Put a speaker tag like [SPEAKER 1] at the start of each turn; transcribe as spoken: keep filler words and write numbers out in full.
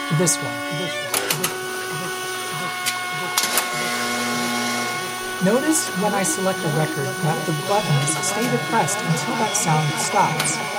[SPEAKER 1] This one. Notice when I select a record that the buttons stay depressed until that sound stops.